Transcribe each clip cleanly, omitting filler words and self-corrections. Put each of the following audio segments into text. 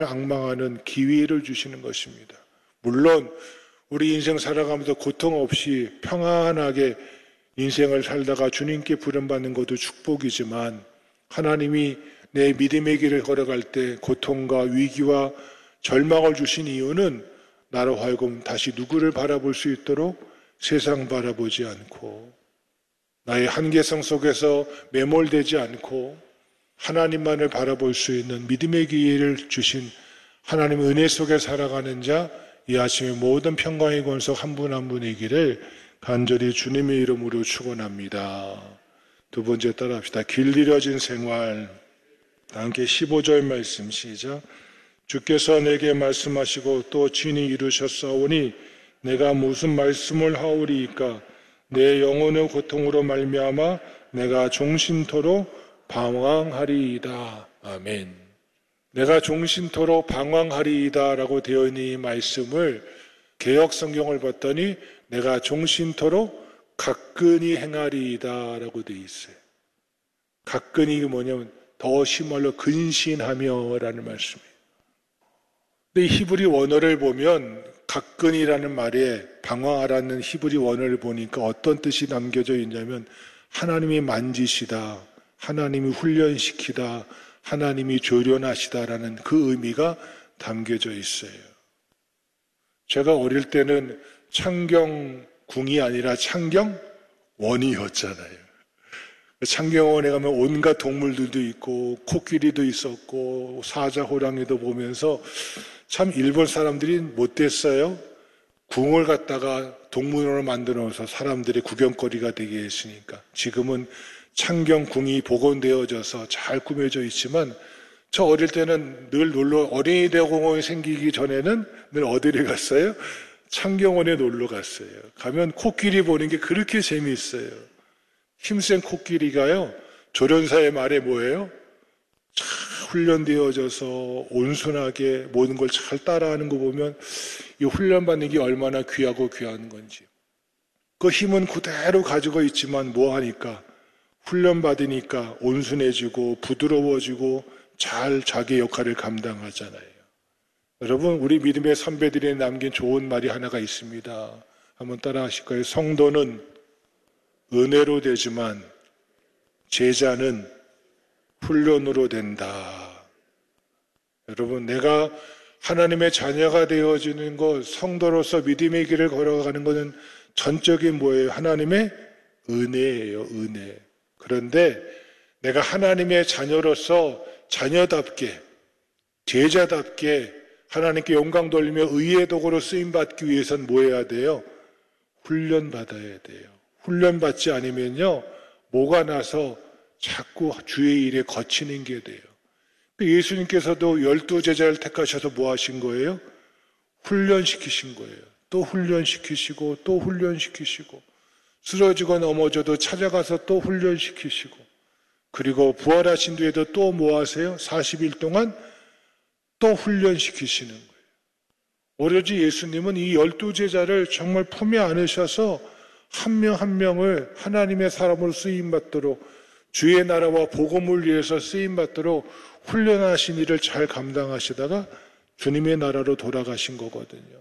앙망하는 기회를 주시는 것입니다. 물론 우리 인생 살아가면서 고통 없이 평안하게 인생을 살다가 주님께 부름받는 것도 축복이지만, 하나님이 내 믿음의 길을 걸어갈 때 고통과 위기와 절망을 주신 이유는 나로 하여금 다시 누구를 바라볼 수 있도록 세상 바라보지 않고 나의 한계성 속에서 매몰되지 않고 하나님만을 바라볼 수 있는 믿음의 기회를 주신 하나님의 은혜 속에 살아가는 자, 이 아침에 모든 평강의 권속 한 분 한 분이기를 간절히 주님의 이름으로 축원합니다. 두 번째 따라합시다. 길들여진 생활. 함께 15절 말씀 시작. 주께서 내게 말씀하시고 또 친히 이루셨사오니 내가 무슨 말씀을 하오리이까. 내 영혼의 고통으로 말미암아 내가 종신토록 방황하리이다. 아멘. 내가 종신토록 방황하리이다 라고 되어 있는 이 말씀을 개역 성경을 봤더니 내가 종신토록 가끈히 행하리이다 라고 되어 있어요. 가끈히 이게 뭐냐면 더 심말로 근신하며 라는 말씀이에요. 근데 히브리 원어를 보면 가끈이라는 말에 방황하라는 히브리 원어를 보니까 어떤 뜻이 남겨져 있냐면 하나님이 만지시다, 하나님이 훈련시키다, 하나님이 조련하시다라는 그 의미가 담겨져 있어요. 제가 어릴 때는 창경궁이 아니라 창경원이었잖아요. 창경원에 가면 온갖 동물들도 있고 코끼리도 있었고 사자, 호랑이도 보면서 참 일본 사람들이 못됐어요. 궁을 갖다가 동물원을 만들어 놓아서 사람들의 구경거리가 되게 했으니까. 지금은 창경궁이 복원되어져서 잘 꾸며져 있지만 저 어릴 때는 늘 어린이 대공원이 생기기 전에는 늘 어디를 갔어요? 창경원에 놀러 갔어요. 가면 코끼리 보는 게 그렇게 재미있어요. 힘센 코끼리가요, 조련사의 말에 뭐예요? 잘 훈련되어져서 온순하게 모든 걸 잘 따라하는 거 보면 이 훈련받는 게 얼마나 귀하고 귀한 건지. 그 힘은 그대로 가지고 있지만 뭐 하니까? 훈련받으니까 온순해지고 부드러워지고 잘 자기 역할을 감당하잖아요. 여러분, 우리 믿음의 선배들이 남긴 좋은 말이 하나가 있습니다. 한번 따라 하실 거예요. 성도는 은혜로 되지만 제자는 훈련으로 된다. 여러분, 내가 하나님의 자녀가 되어지는 것, 성도로서 믿음의 길을 걸어가는 것은 전적인 뭐예요? 하나님의 은혜예요, 은혜. 그런데 내가 하나님의 자녀로서 자녀답게, 제자답게 하나님께 영광 돌리며 의의 도구로 쓰임받기 위해서는 뭐 해야 돼요? 훈련받아야 돼요. 훈련받지 않으면요, 뭐가 나서 자꾸 주의 일에 거치는 게 돼요. 예수님께서도 12제자를 택하셔서 뭐 하신 거예요? 훈련시키신 거예요. 또 훈련시키시고 또 훈련시키시고 쓰러지고 넘어져도 찾아가서 또 훈련시키시고, 그리고 부활하신 뒤에도 또 뭐 하세요? 40일 동안 또 훈련시키시는 거예요. 오로지 예수님은 이 12제자를 정말 품에 안으셔서 한 명 한 명을 하나님의 사람으로 쓰임받도록, 주의 나라와 복음을 위해서 쓰임받도록 훈련하신 일을 잘 감당하시다가 주님의 나라로 돌아가신 거거든요.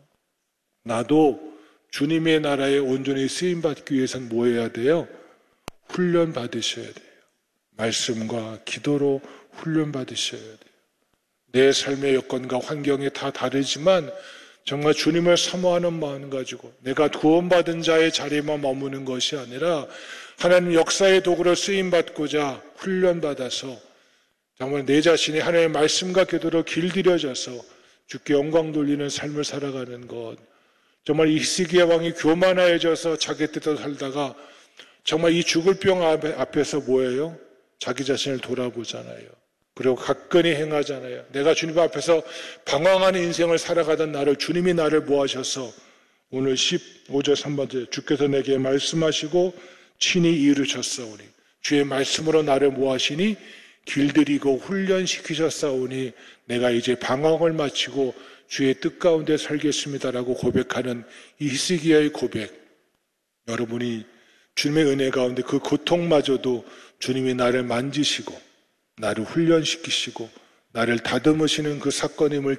나도 주님의 나라에 온전히 쓰임받기 위해서는 뭐 해야 돼요? 훈련 받으셔야 돼요. 말씀과 기도로 훈련 받으셔야 돼요. 내 삶의 여건과 환경이 다 다르지만 정말 주님을 사모하는 마음 가지고 내가 구원받은 자의 자리에만 머무는 것이 아니라 하나님 역사의 도구로 쓰임받고자 훈련받아서 정말 내 자신이 하나님의 말씀과 기도로 길들여져서 주께 영광 돌리는 삶을 살아가는 것. 정말 이 히스기야 왕이 교만해져서 자기 뜻대로 살다가 정말 이 죽을 병 앞에서 뭐예요? 자기 자신을 돌아보잖아요. 그리고 가끈히 행하잖아요. 내가 주님 앞에서 방황하는 인생을 살아가던 나를 주님이 나를 모아셔서 오늘 15절 3번째 주께서 내게 말씀하시고 친히 이루셨사오니 주의 말씀으로 나를 모아시니 길들이고 훈련시키셨사오니 내가 이제 방황을 마치고 주의 뜻 가운데 살겠습니다라고 고백하는 이 히스기야의 고백. 여러분이 주님의 은혜 가운데 그 고통마저도 주님이 나를 만지시고 나를 훈련시키시고 나를 다듬으시는 그 사건임을